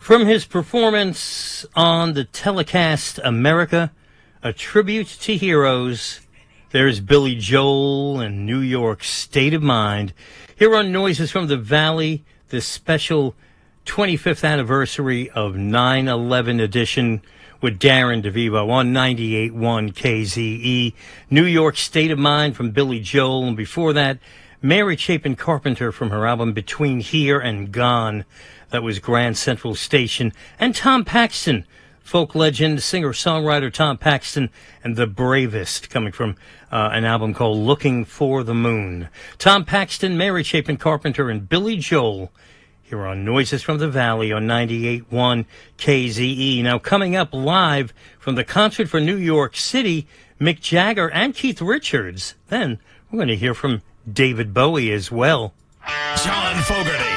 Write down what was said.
From his performance on the telecast America, a tribute to heroes, there's Billy Joel and New York State of Mind. Here on Noises from the Valley, this special 25th anniversary of 9/11 edition with Darren DeVivo on 98.1 KZE. New York State of Mind from Billy Joel. And before that, Mary Chapin Carpenter from her album Between Here and Gone. That was Grand Central Station. And Tom Paxton, folk legend, singer-songwriter Tom Paxton, and The Bravest, coming from an album called Looking for the Moon. Tom Paxton, Mary Chapin Carpenter, and Billy Joel here on Noises from the Valley on 98.1 KZE. Now, coming up live from the Concert for New York City, Mick Jagger and Keith Richards. Then we're going to hear from David Bowie as well. John Fogerty